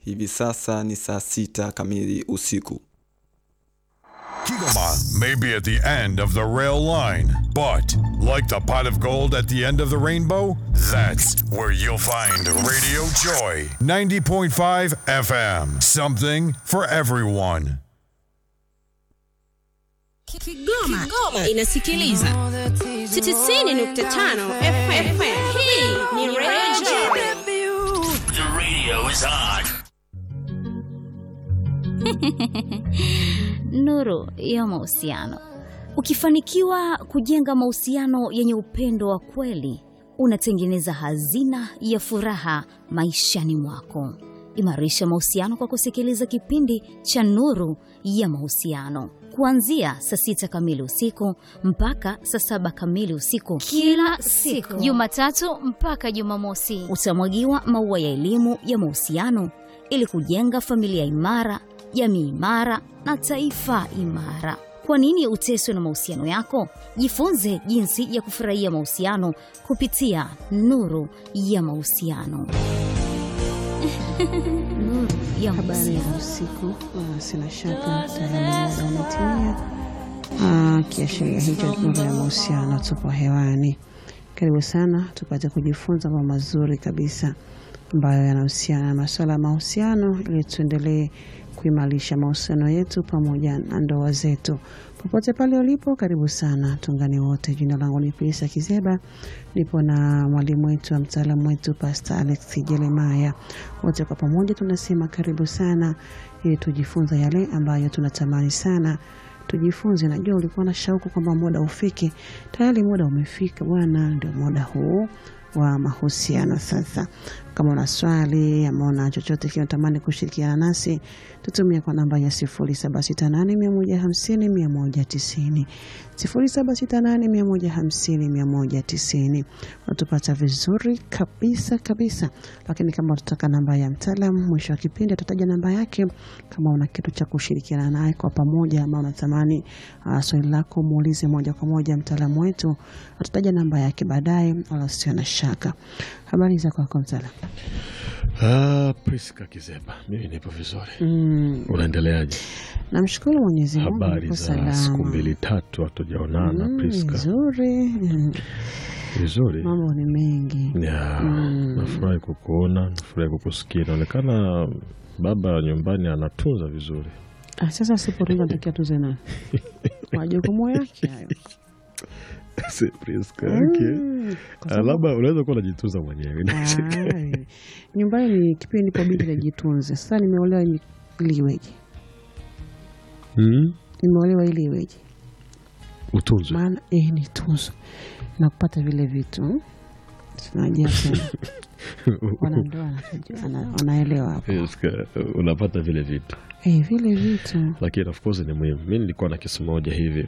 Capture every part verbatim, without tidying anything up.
Hivi sasa ni saa sita kamili usiku. Kigoma may be at the end of the rail line, but like the pot of gold at the end of the rainbow, that's where you'll find Radio Joy ninety point five F M. Something for everyone. Kigoma, Kigoma inasikiliza tisini nukta tano F M. Hii ni Radio Joy. The radio is on. Nuru ya mahusiano. Ukifanikiwa kujenga mahusiano yenye upendo wa kweli, unatengeneza hazina ya furaha maishani mwako. Imarisha mahusiano kwa kusikiliza kipindi cha Nuru ya Mahusiano kuanzia saa sita kamili usiku mpaka saa saba kamili usiku kila siku, Jumatatu mpaka Jumamosi. Utamwagiwa maua ya elimu ya mahusiano ili kujenga familia imara, jamii imara na taifa imara. Kwa nini uteswe na mahusiano yako? Jifunze jinsi ya kufurahia mahusiano kupitia Nuru ya Mahusiano. Nuru ya Habari ya usiku, uh, sina shaka tayari umetimia. Ah, kiashiria hicho Nuru ya Mahusiano, tupo hewani. Karibu sana tupate kujifunza mambo mazuri kabisa ambayo yanahusiana na masuala ya mahusiano ili tuendelee kuimarisha mahusiano yetu pamoja na ndoa zetu. Popote pale ulipo, karibu sana, tuungane wote. Jina langu ni Prisca Kizeba. Nipo na mwalimu wetu, mtaalamu wetu Pastor Alex Jeremiah. Wote kwa pamoja tunasema karibu sana ili tujifunze yale ambayo tunatamani sana tujifunze. Najua ulikuwa na shauku kwamba muda ufike. Tayari muda umefika bwana, ndio muda huu wa mahusiano sasa. Kama una swali ama una chochote kile unatamani kushirikiana nasi, tutumie kwa namba ya sifuri saba sita nane mia moja hamsini mia moja tisini. sifuri saba sita nane mia moja hamsini mia moja tisini. Utapata vizuri kabisa kabisa. Lakini kama utataka namba ya mtaalamu, mwisho wa kipindi tutaja namba yake. Kama una kitu cha kushirikiana naye kwa pamoja ama unatamani uh, swali lako muulize moja kwa moja mtaalamu wetu, tutaja namba yake baadaye, wala usio na shaka. Habari za kwako mtaalamu? Ah, Prisca Kizeba. Mimi nipo vizuri. Mm. Unaendeleaje? Namshukuru Mwenyezi Mungu. Habari za siku mbili tatu hatujaonana. Mm, Prisca. Vizuri. Mm. Vizuri. Mambo ni mengi. Yeah. Mm. Nafurahi kukuona, nafurahi kukusikia. Inaonekana baba nyumbani anatunza vizuri. Ah, sasa sipotunza natakia tuze nani? Majukumu yake hayo. Si Prisca, okay. Mm, labda unaweza kuwa unajitunza mwenyewe. Nyumbani ni kipindi nipo bibi najitunza. Sasa nimeolewa ili iweje? Mm? Nimeolewa ili iweje? Utunzwe. Maana eh ni tunzo. Na kupata vile vitu. Tunajua sana. Wanandoa wanaelewa hapo. Prisca, unapata vile vitu. Eh, vile vitu. Lakini of course ni muhimu. Mimi nilikuwa na kesi moja hivi.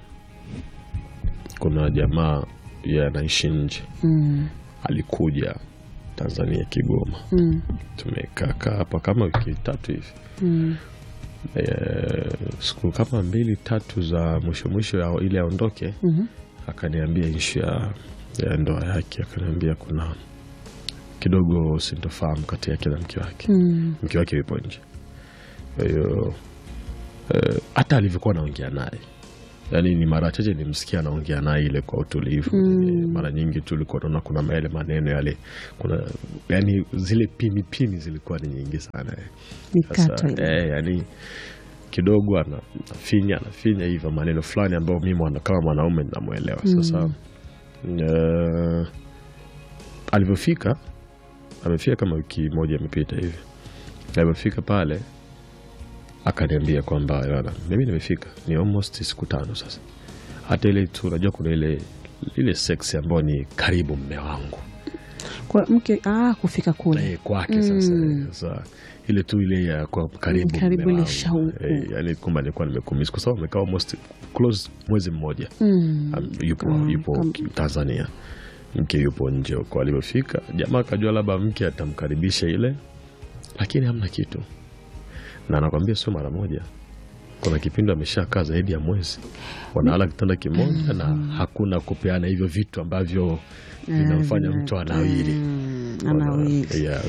Kuna jamaa ya anaishi nje. Mm. Alikuja Tanzania Kigoma. Mm. Tumekaa hapa kama wiki tatu hivi. Mm. E, siku kama mbili tatu za mwisho mwisho ya ile aondoke, mm-hmm. Akaniambia issue ya, ya ndoa yake, akaniambia kuna kidogo sintofahamu kati yake na mke wake. Mm. Mke wake yupo nje. Kwa hiyo e, hata alivyokuwa anaongea naye, yani ni mara chache nimsikia anaongea naye ile kwa utulivu. Mm. Mara nyingi tulikuwa tunaona kuna maele maneno yale, kuna yani zile pini pini zilikuwa ni nyingi sana. Sasa eh yani kidogo anafinya anafinya hivyo maneno fulani ambayo mimi kama mwanaume ninamuelewa. Sasa mm. uh, alivyofika amefika kama wiki moja imepita hivi. Alipofika pale akaniambia kwamba yana mimi nimefika ni almost siku tano sasa. Hata ile tu unajua kuna ile ile sex ambayo ni karibu mume wangu. Kwa mke ah kufika kule. Eh, kwake sasa. Mm. Sasa ile tu ile ya kwa karibu karibu ile shauku. Eh, yani kumbe nilikuwa nimekumisi kwa sababu amekaa almost close mwezi mmoja. Mm. Um, yupo mm. yupo um. Tanzania. Mke yupo nje kwa alipofika. Jamaa akajua labda mke atamkaribisha ile, lakini hamna kitu. Na anakuambia sio mara moja. Kuna kipindi ameshakaa zaidi ya mwezi. Wanalala kitanda kimoja na hakuna kupeana hivyo vitu ambavyo vinamfanya mtu anawiri. Anawiri. Yeah.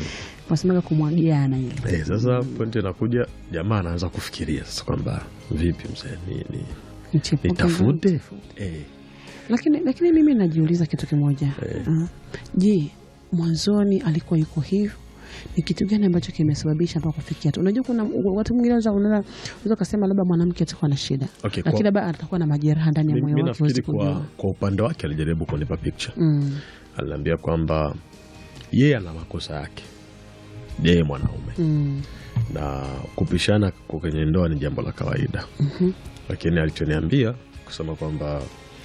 Wasemaga kumwagiana ile. Eh, sasa point inakuja jamaa anaanza kufikiria sasa kwamba vipi mzee nini? Nitafute. Eh. Lakini lakini mimi najiuliza kitu kimoja. Eh. Uh, je, mwanzoni alikuwa yuko hivyo? Ni kitu gani ambacho kimesababisha mpaka kufikia tu? Unajua kuna watu mwingine wanaweza unaweza kusema labda mwanamke atakuwa na shida. Okay, lakini labda atakuwa na majeraha ndani ya moyo wake. Mimi nafikiri kwa kwa upande wake alijaribu kunipa picture. Mm. Aliniambia kwamba yeye ana makosa yake. Yeye mwanaume. Mm. Na kupishana kwenye ndoa ni jambo la kawaida. Mhm. Lakini alichoniambia kusema kwamba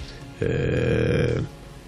eh,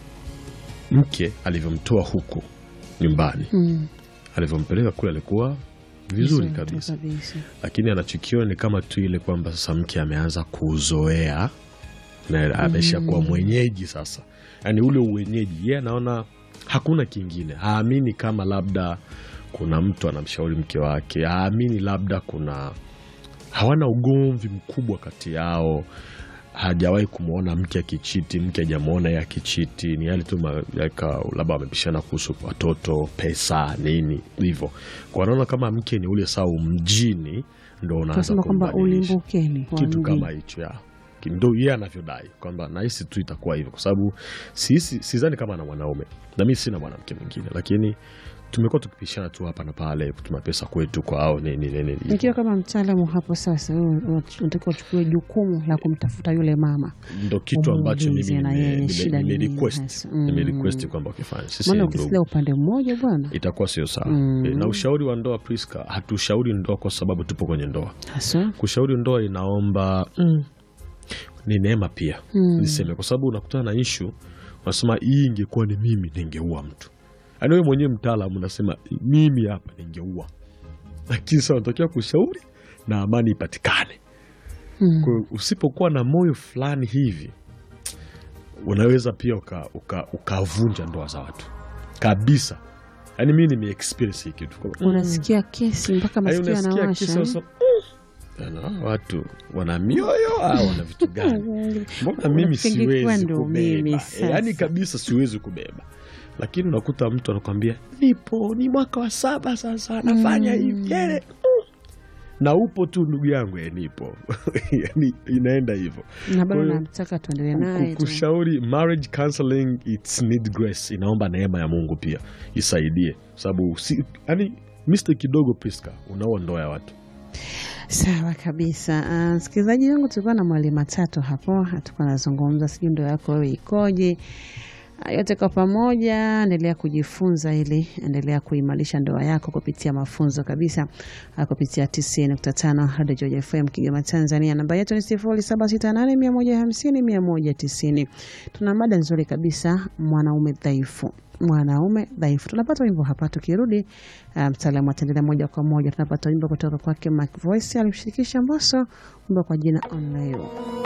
mke alivyomtoa huku nyumbani. Mm. Alivyompeleka kule alikuwa vizuri kabisa. kabisa. Lakini anachukiwa ni kama tu ile kwamba sasa mke ameanza kuzoea na ameshakuwa mm. mwenyeji sasa. Yaani ule uwenyeji yeye anaona hakuna kingine. Haamini kama labda kuna mtu anamshauri mke wake. Haamini labda kuna hawana ugomvi mkubwa kati yao. Hajawahi kumuona mke akichiti, mke hajamuona yeye akichiti. Ni yale tu labda wamepishana kuhusu watoto, pesa, nini hivyo. Kwa naona kama mke ni ule sawa mjini ndio unaanza kwamba ulimbukeni kitu kama hicho ya. Ndio yeye anavyodai kwamba nahisi tu itakuwa hivyo kwa sababu sisi sidhani kama na mwanaume. Na mimi sina mwanamke mwingine lakini tumekuwa tukipishana tu hapa na pale kutuma pesa kwetu kwa hao nini nini. Nikiwa kama mtaalamu hapo sasa unataka uchukue jukumu la kumtafuta yule mama. Ndio kitu ambacho mimi nime request nime request kwamba ukifanya sisi ndio. Maana ukisikia upande mmoja bwana itakuwa sio sawa. Mm. Na ushauri wa ndoa Priska, hatushauri ndoa kwa sababu tupo kwenye ndoa. Hasa kushauri ndoa inaomba mm, ni neema pia. Mm. Niseme kwa sababu unakutana na issue unasema hii ingekuwa ni mimi ningeua mtu. Yaani wewe mwenyewe mtaalamu unasema mimi hapa ningeua. Lakini sasa unatakiwa kushauri na amani ipatikane. Hmm. Kwa usipokuwa na moyo fulani hivi unaweza pia uka, uka, ukavunja ndoa za watu. Kabisa. Yaani mimi nime experience hiki kitu. Unasikia kesi mpaka masikio yanawasha. Yaani watu wana mioyo au wana vitu gani? Mbona mimi siwezi kubeba? Yaani kabisa siwezi kubeba. Lakini unakuta mtu anakuambia nipo ni mwaka wa saba sasa nafanya mm. hivi yele na upo tu ndugu yangu ya nipo. Yaani inaenda hivyo. Na bado nataka tuendelee naye. Kushauri marriage counseling it's need grace. Inaomba neema ya Mungu pia isaidie sababu si, yani mistake kidogo Priska unaoa ndoa ya watu. Sawa kabisa. Msikilizaji uh, wangu tulikuwa na mwalimu matatu hapo tulikuwa nazungumza sijui ndoa yako wewe ikoje. Yote kwa pamoja endelea kujifunza ili endelea kuimarisha ndoa yako kupitia mafunzo kabisa kupitia tisini nukta tano Radio Joy F M Kigoma Tanzania. Namba yetu ni sifuri saba sita nane mia moja hamsini mia moja tisini. Tuna mada nzuri kabisa mwanaume dhaifu. Mwanaume dhaifu. Tunapata wimbo hapa tukirudi mtaalamu um, ataendelea moja kwa moja. Tunapata wimbo kutoka kwake Mac Voice alimshirikisha Mbosso wimbo kwa jina On You.